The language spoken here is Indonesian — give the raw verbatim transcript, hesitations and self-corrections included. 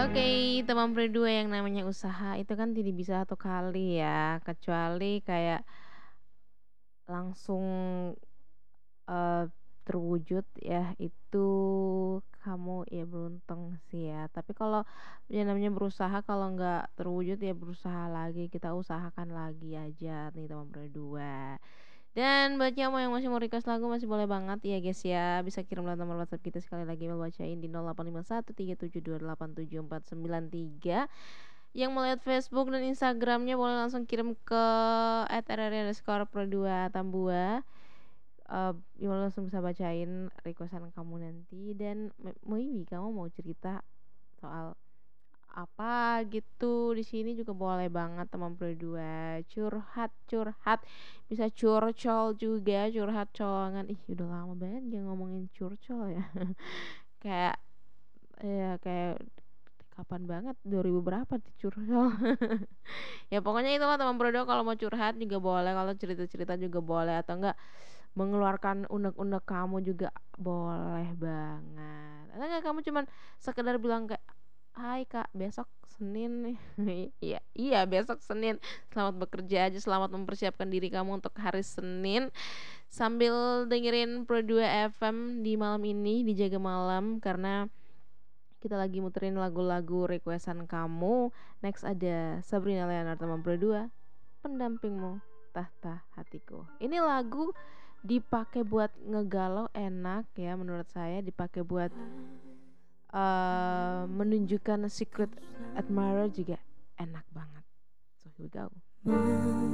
Oke, teman berdua yang namanya usaha itu kan tidak bisa satu kali ya, kecuali kayak langsung, eee, terwujud ya itu kamu ya beruntung sih ya. Tapi kalau yang namanya berusaha kalau nggak terwujud ya berusaha lagi, kita usahakan lagi aja nih teman berdua. Dan buat kamu yang masih mau request lagu masih boleh banget ya guys ya, bisa kirim lewat nomor WhatsApp kita sekali lagi mau bacain di nol delapan lima satu tiga tujuh dua delapan tujuh empat sembilan tiga. Yang mau lihat Facebook dan Instagramnya boleh langsung kirim ke et r r i underscore pro dua tambua. Eee, Bimo langsung bisa bacain request-an kamu nanti dan me maybe kamu mau cerita soal apa gitu di sini juga boleh banget teman berdua, curhat-curhat, bisa curcol juga, curhat colongan. Ih, udah lama banget nggak ngomongin curcol ya. Kayak ya kayak kapan banget, dua ribu berapa tuh curcol. Ya pokoknya itulah teman berdua kalau mau curhat juga boleh, kalau cerita-cerita juga boleh atau enggak mengeluarkan unek-unek kamu juga boleh banget. Atau enggak kamu cuman sekedar bilang kayak, "Hai Kak, besok Senin nih." Iya iya besok Senin. Selamat bekerja aja, selamat mempersiapkan diri kamu untuk hari Senin, sambil dengerin Pro dua F M di malam ini, di Jaga Malam karena kita lagi muterin lagu-lagu request-an kamu. Next ada Sabrina Leonard teman Pro dua, Pendampingmu, Tahta Hatiku. Ini lagu dipakai buat ngegalau enak ya menurut saya, dipakai buat eee, menunjukkan secret admirer juga enak banget. So here we go.